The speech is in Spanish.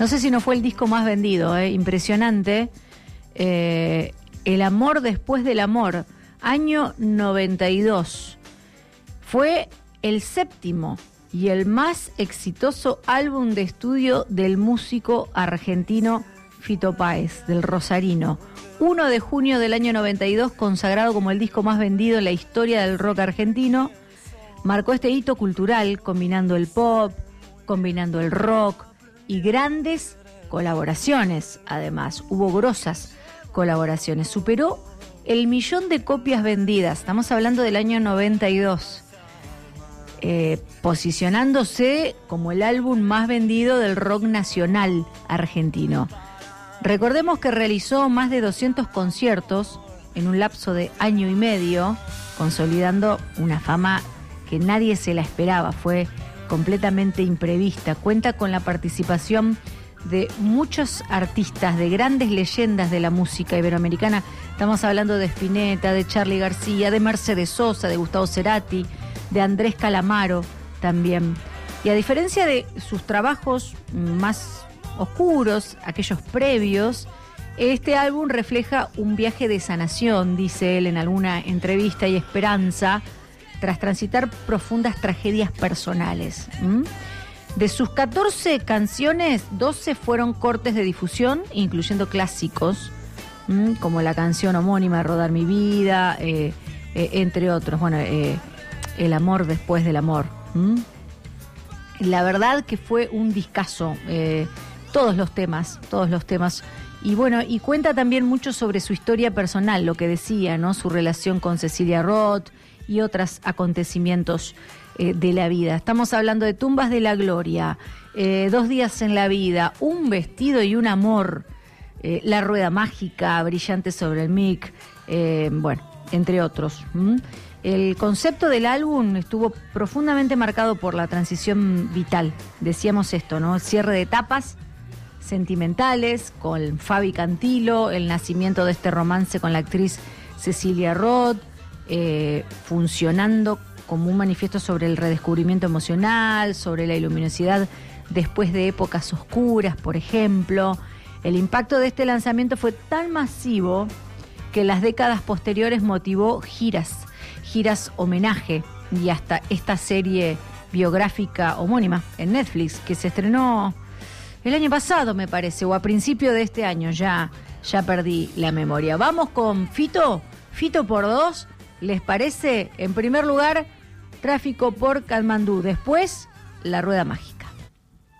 No sé si no fue el disco más vendido, impresionante. El amor después del amor, año 92. Fue el séptimo y el más exitoso álbum de estudio del músico argentino Fito Páez, del Rosarino. 1 de junio del año 92, consagrado como el disco más vendido en la historia del rock argentino, marcó este hito cultural, combinando el pop, combinando el rock y grandes colaboraciones. Además, hubo grosas colaboraciones. Superó el 1.000.000 de copias vendidas. Estamos hablando del año 92. Posicionándose como el álbum más vendido del rock nacional argentino. Recordemos que realizó más de 200 conciertos en un lapso de año y medio, consolidando una fama que nadie se la esperaba, fue completamente imprevista. Cuenta con la participación de muchos artistas, de grandes leyendas de la música iberoamericana. Estamos hablando de Spinetta, de Charly García, de Mercedes Sosa, de Gustavo Cerati, de Andrés Calamaro también. Y a diferencia de sus trabajos más oscuros, aquellos previos, este álbum refleja un viaje de sanación, dice él en alguna entrevista, y esperanza tras transitar profundas tragedias personales. De sus 14 canciones, 12 fueron cortes de difusión, incluyendo clásicos, como la canción homónima Rodar mi vida, entre otros. Bueno, El amor después del amor. La verdad que fue un discazo. Todos los temas. Y bueno, y cuenta también mucho sobre su historia personal, lo que decía, ¿no? Su relación con Cecilia Roth y otros acontecimientos de la vida. Estamos hablando de Tumbas de la Gloria, 2 días en la vida, Un vestido y un amor, La rueda mágica, Brillante sobre el mic, bueno, entre otros. El concepto del álbum estuvo profundamente marcado por la transición vital. Decíamos esto, ¿no? Cierre de etapas sentimentales con Fabi Cantilo, el nacimiento de este romance con la actriz Cecilia Roth, funcionando como un manifiesto sobre el redescubrimiento emocional, sobre la luminosidad después de épocas oscuras, por ejemplo. El impacto de este lanzamiento fue tan masivo que en las décadas posteriores motivó giras homenaje y hasta esta serie biográfica homónima en Netflix que se estrenó el año pasado, me parece, o a principio de este año, ya perdí la memoria. Vamos con Fito por 2, ¿les parece? En primer lugar, Tráfico por Katmandú, después La rueda mágica.